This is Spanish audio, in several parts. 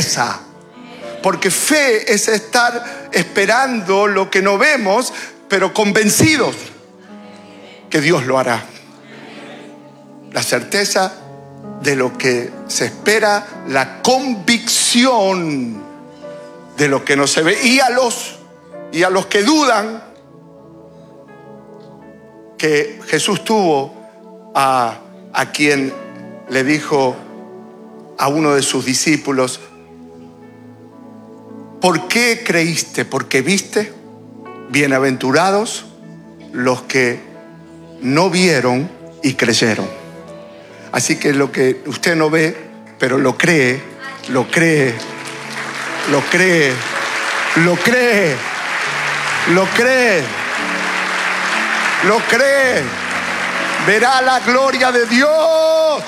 certeza. Porque fe es estar esperando lo que no vemos, pero convencidos que Dios lo hará. La certeza de lo que se espera, la convicción de lo que no se ve. Y a los que dudan, que Jesús tuvo a quien le dijo a uno de sus discípulos: ¿por qué creíste? ¿Porque viste? Bienaventurados los que no vieron y creyeron. Así que lo que usted no ve, pero lo cree, lo cree, lo cree, lo cree, lo cree, lo cree, verá la gloria de Dios.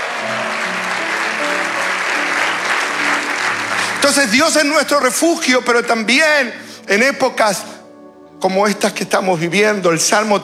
Entonces Dios es nuestro refugio, pero también en épocas como estas que estamos viviendo. El Salmo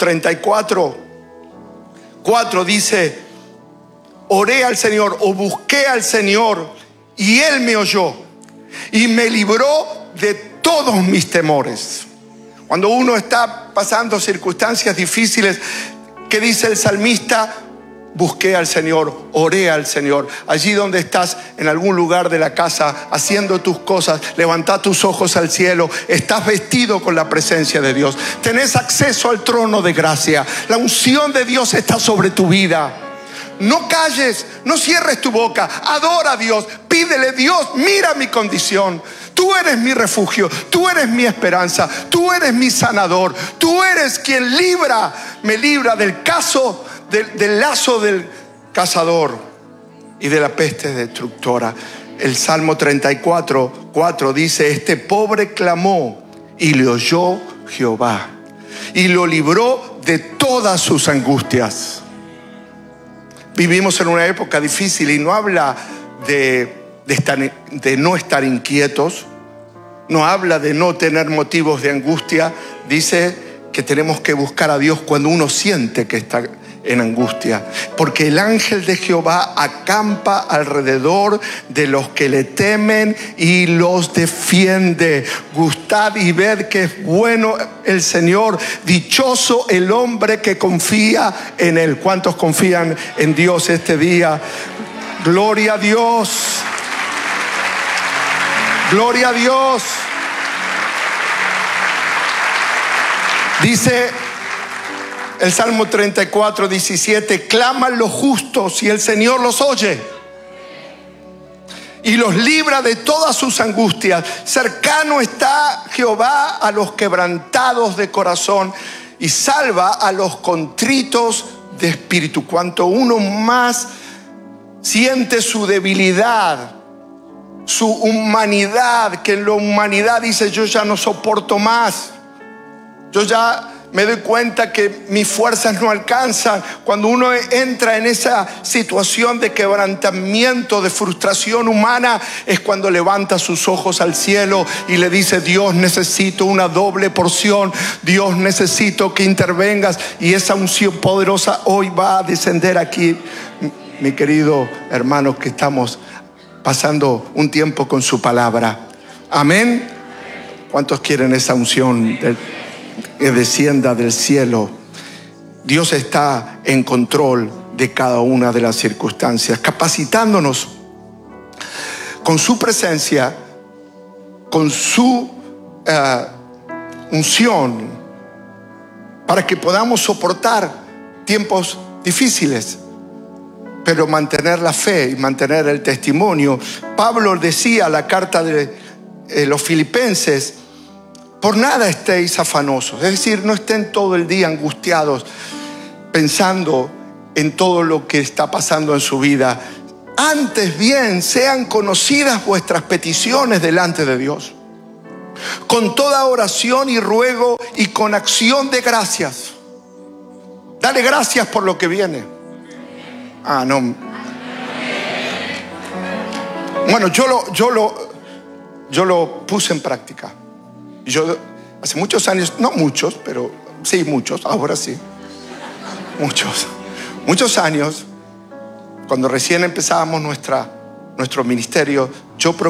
34:4 dice: oré al Señor, o busqué al Señor, y Él me oyó y me libró de todos mis temores. Cuando uno está pasando circunstancias difíciles, ¿qué dice el salmista? Busqué al Señor, oré al Señor. Allí donde estás, en algún lugar de la casa, haciendo tus cosas, levantá tus ojos al cielo. Estás vestido con la presencia de Dios. Tenés acceso al trono de gracia. La unción de Dios está sobre tu vida. No calles, no cierres tu boca. Adora a Dios, pídele: Dios, mira mi condición. Tú eres mi refugio, tú eres mi esperanza, tú eres mi sanador. Tú eres quien me libra del lazo del cazador y de la peste destructora. El Salmo 34:4 dice: este pobre clamó y le oyó Jehová y lo libró de todas sus angustias. Vivimos en una época difícil y no habla de no estar inquietos, no habla de no tener motivos de angustia. Dice que tenemos que buscar a Dios cuando uno siente que está en angustia, porque el ángel de Jehová acampa alrededor de los que le temen y los defiende. Gustad y ved que es bueno el Señor, dichoso el hombre que confía en Él. ¿Cuántos confían en Dios este día? Gloria a Dios, gloria a Dios. Dice el Salmo 34:17: claman los justos y el Señor los oye y los libra de todas sus angustias. Cercano está Jehová a los quebrantados de corazón y salva a los contritos de espíritu. Cuanto uno más siente su debilidad, su humanidad, que en la humanidad dice: yo ya no soporto más, yo ya me doy cuenta que mis fuerzas no alcanzan. Cuando uno entra en esa situación de quebrantamiento, de frustración humana, es cuando levanta sus ojos al cielo y le dice: Dios, necesito una doble porción. Dios, necesito que intervengas. Y esa unción poderosa hoy va a descender aquí, mi querido hermano, que estamos pasando un tiempo con su palabra. Amén. ¿Cuántos quieren esa unción que descienda del cielo? Dios está en control de cada una de las circunstancias, capacitándonos con su presencia, con su unción, para que podamos soportar tiempos difíciles, pero mantener la fe y mantener el testimonio. Pablo decía en la carta de los Filipenses: por nada estéis afanosos. Es decir, no estén todo el día angustiados pensando en todo lo que está pasando en su vida. Antes bien, sean conocidas vuestras peticiones delante de Dios, con toda oración y ruego y con acción de gracias. Dale gracias por lo que viene. No. Bueno, yo lo puse en práctica. Yo hace muchos años, no muchos, pero sí muchos, ahora sí, muchos años, cuando recién empezábamos nuestro ministerio, yo